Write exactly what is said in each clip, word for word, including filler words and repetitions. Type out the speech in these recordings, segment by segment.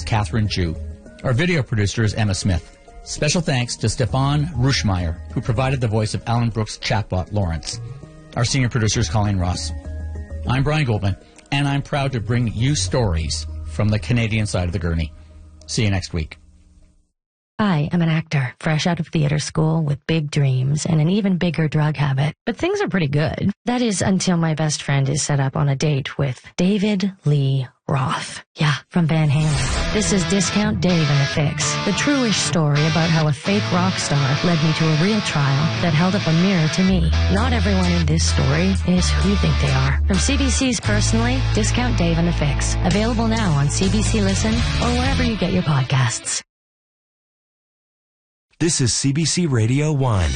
Catherine Jew. Our video producer is Emma Smith. Special thanks to Stefan Ruschmeyer, who provided the voice of Alan Brooks' chatbot, Lawrence. Our senior producer is Colleen Ross. I'm Brian Goldman, and I'm proud to bring you stories from the Canadian side of the gurney. See you next week. I am an actor, fresh out of theater school with big dreams and an even bigger drug habit. But things are pretty good. That is until my best friend is set up on a date with David Lee Roth. Yeah, from Van Halen. This is Discount Dave and the Fix, the true-ish story about how a fake rock star led me to a real trial that held up a mirror to me. Not everyone in this story is who you think they are. From C B C's Personally, Discount Dave and the Fix. Available now on C B C Listen or wherever you get your podcasts. This is C B C Radio one.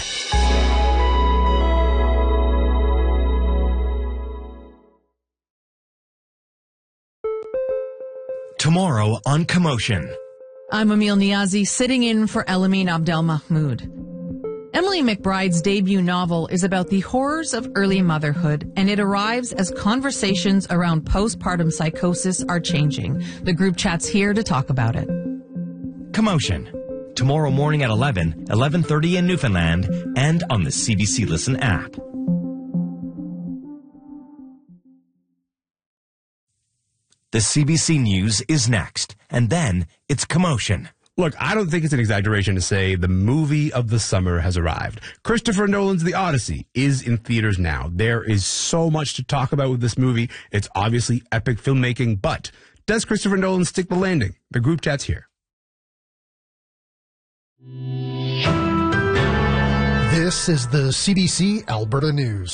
Tomorrow on Commotion. I'm Emil Niazi, sitting in for Elamine Abdelmahmoud. Emily McBride's debut novel is about the horrors of early motherhood, and it arrives as conversations around postpartum psychosis are changing. The group chat's here to talk about it. Commotion. Tomorrow morning at eleven, eleven thirty in Newfoundland, and on the C B C Listen app. The C B C News is next, and then it's Commotion. Look, I don't think it's an exaggeration to say the movie of the summer has arrived. Christopher Nolan's The Odyssey is in theaters now. There is so much to talk about with this movie. It's obviously epic filmmaking, but does Christopher Nolan stick the landing? The group chat's here. This is the C B C Alberta News.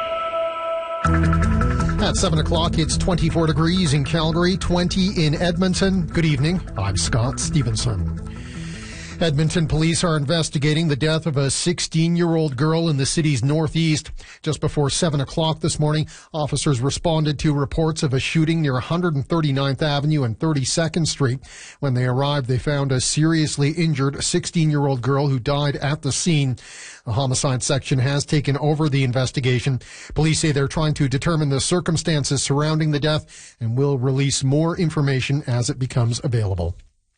At seven o'clock, it's twenty-four degrees in Calgary, twenty in Edmonton. Good evening. I'm Scott Stevenson. Edmonton police are investigating the death of a sixteen-year-old girl in the city's northeast. Just before seven o'clock this morning, officers responded to reports of a shooting near one hundred thirty-ninth Avenue and thirty-second Street. When they arrived, they found a seriously injured sixteen-year-old girl who died at the scene. The homicide section has taken over the investigation. Police say they're trying to determine the circumstances surrounding the death and will release more information as it becomes available.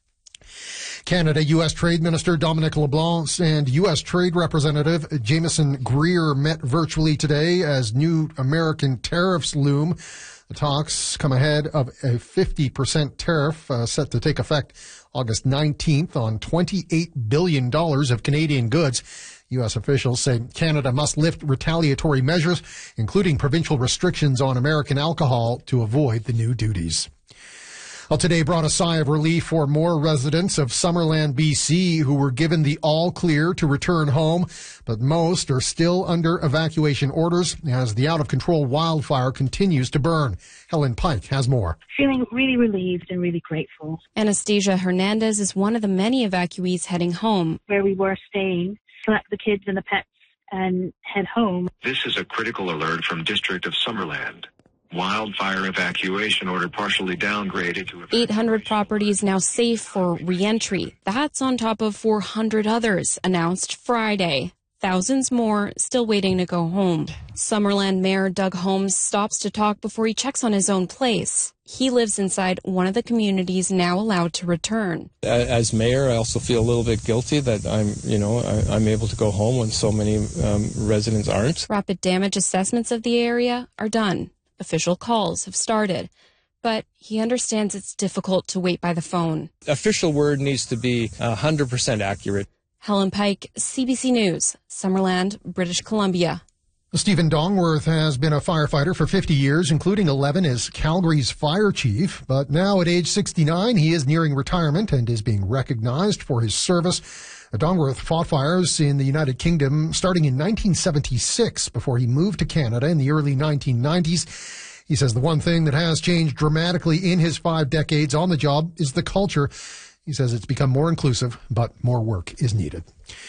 Canada U S Trade Minister Dominic LeBlanc and U S Trade Representative Jameson Greer met virtually today as new American tariffs loom. The talks come ahead of a fifty percent tariff uh, set to take effect August nineteenth on twenty-eight billion dollars of Canadian goods. U S officials say Canada must lift retaliatory measures, including provincial restrictions on American alcohol, to avoid the new duties. Well, today brought a sigh of relief for more residents of Summerland, B C, who were given the all-clear to return home, but most are still under evacuation orders as the out-of-control wildfire continues to burn. Helen Pike has more. Feeling really relieved and really grateful. Anastasia Hernandez is one of the many evacuees heading home. Where we were staying, collect the kids and the pets and head home. This is a critical alert from District of Summerland. Wildfire evacuation order partially downgraded to eight hundred properties now safe for re-entry. That's on top of four hundred others announced Friday. Thousands more still waiting to go home. Summerland Mayor Doug Holmes stops to talk before he checks on his own place. He lives inside one of the communities now allowed to return. As mayor, I also feel a little bit guilty that I'm, you know, I, I'm able to go home when so many um, residents aren't. Rapid damage assessments of the area are done. Official calls have started, but he understands it's difficult to wait by the phone. Official word needs to be one hundred percent accurate. Helen Pike, C B C News, Summerland, British Columbia. Stephen Dongworth has been a firefighter for fifty years, including eleven as Calgary's fire chief. But now at age sixty-nine, he is nearing retirement and is being recognized for his service. Dongworth fought fires in the United Kingdom starting in nineteen seventy-six before he moved to Canada in the early nineteen nineties. He says the one thing that has changed dramatically in his five decades on the job is the culture. He says it's become more inclusive, but more work is needed.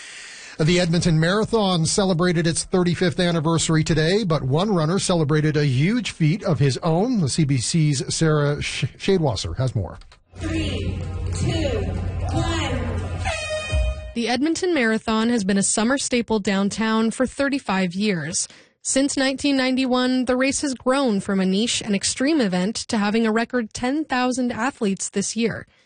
The Edmonton Marathon celebrated its thirty-fifth anniversary today, but one runner celebrated a huge feat of his own. The C B C's Sarah Shadewasser has more. Three, two, one. The Edmonton Marathon has been a summer staple downtown for thirty-five years. Since nineteen ninety-one, the race has grown from a niche and extreme event to having a record ten thousand athletes this year.